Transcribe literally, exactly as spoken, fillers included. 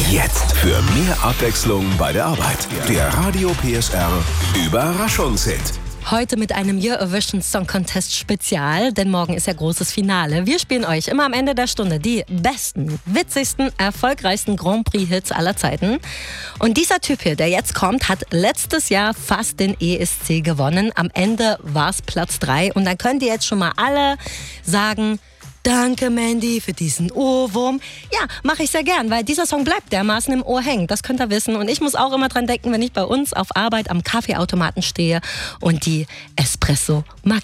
Jetzt für mehr Abwechslung bei der Arbeit. Der Radio P S R Überraschungshit. Heute mit einem Eurovision Song Contest Spezial, denn morgen ist ja großes Finale. Wir spielen euch immer am Ende der Stunde die besten, witzigsten, erfolgreichsten Grand Prix Hits aller Zeiten. Und dieser Typ hier, der jetzt kommt, hat letztes Jahr fast den E S C gewonnen. Am Ende war es Platz drei. Und dann könnt ihr jetzt schon mal alle sagen: Danke, Mandy, für diesen Ohrwurm. Ja, mache ich sehr gern, weil dieser Song bleibt dermaßen im Ohr hängen. Das könnt ihr wissen. Und ich muss auch immer dran denken, wenn ich bei uns auf Arbeit am Kaffeeautomaten stehe und die Espresso